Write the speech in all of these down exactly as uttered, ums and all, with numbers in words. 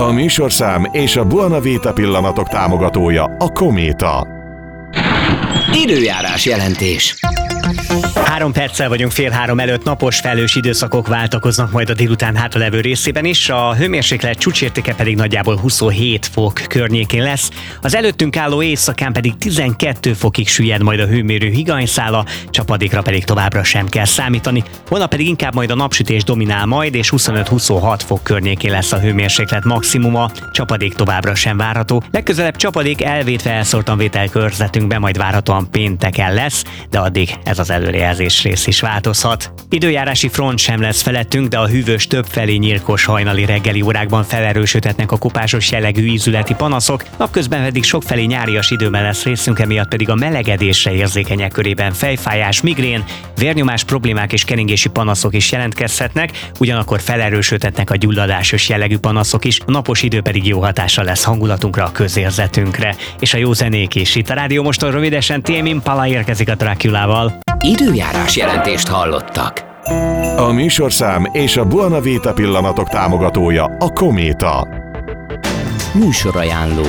A műsorszám és a Buona Vita pillanatok támogatója a Kométa. Időjárás jelentés. Három perccel vagyunk fél három előtt, napos felhős időszakok váltakoznak majd a délután hátralevő részében is, a hőmérséklet csúcsértéke pedig nagyjából huszonhét fok környékén lesz. Az előttünk álló éjszakán pedig tizenkét fokig süllyed majd a hőmérő higanyszála, csapadékra pedig továbbra sem kell számítani. Holnap pedig inkább majd a napsütés dominál majd, és huszonöt-huszonhat fok környékén lesz a hőmérséklet maximuma, csapadék továbbra sem várható. Legközelebb csapadék elvétve elszórtan vételkörzetünkben majd várhatóan pénteken lesz, de addig ez az előrejelzés rész is változhat. Időjárási front sem lesz felettünk, de a hűvös többfelé nyírkos hajnali reggeli órákban felerősödhetnek a kopásos jellegű ízületi panaszok, napközben pedig sokfelé nyárias időben lesz részünk, emiatt pedig a melegedésre érzékenyek körében fejfájás, migrén, vérnyomás problémák és keringési panaszok is jelentkezhetnek, ugyanakkor felerősödhetnek a gyulladásos jellegű panaszok is, a napos idő pedig jó hatással lesz hangulatunkra, a közérzetünkre. És a jó zenék is. Itt a Rádió Moston rövidesen Tame Impala érkezik a Dracula-val. Időjárás jelentést hallottak. A műsorszám és a Buona Vita pillanatok támogatója a Kométa. Műsorajánló.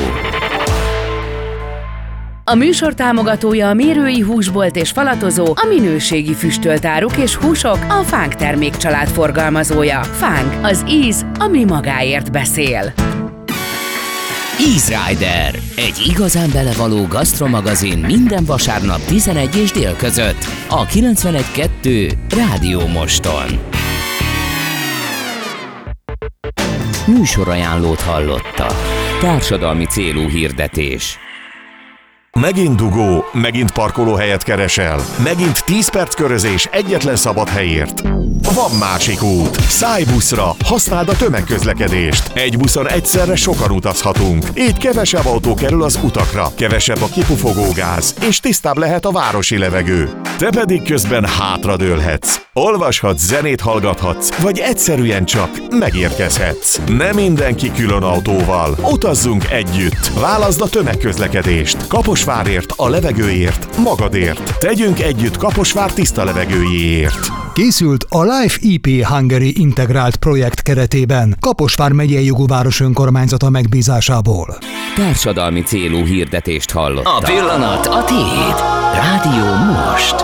A műsor támogatója a Mérői Húsbolt és Falatozó, a minőségi füstölt áruk és húsok, a Fánk termékcsalád forgalmazója. Fánk, az íz, ami magáért beszél. Easy Rider, egy igazán belevaló gasztromagazin minden vasárnap tizenegy és dél között a kilencvenegy kettő Rádió Moston. Műsorajánlót hallottak. Társadalmi célú hirdetés. Megint dugó, megint parkolóhelyet keresel, megint tíz perc körözés egyetlen szabad helyért. Van másik út. Szállj buszra, használd a tömegközlekedést. Egy buszon egyszerre sokan utazhatunk. Így kevesebb autó kerül az utakra, kevesebb a kipufogó gáz, és tisztább lehet a városi levegő. Te pedig közben hátradőlhetsz. Olvashatsz, zenét hallgathatsz, vagy egyszerűen csak megérkezhetsz. Nem mindenki külön autóval. Utazzunk együtt. Válaszd a tömegközlekedést. Kaposvárért, a levegőért, magadért. Tegyünk együtt Kaposvár tiszta levegőjéért. Készült a Life í pé Hungary integrált projekt keretében, Kaposvár megyei jogú város önkormányzata megbízásából. Társadalmi célú hirdetést hallottak. A pillanat a tiéd. Rádió Most.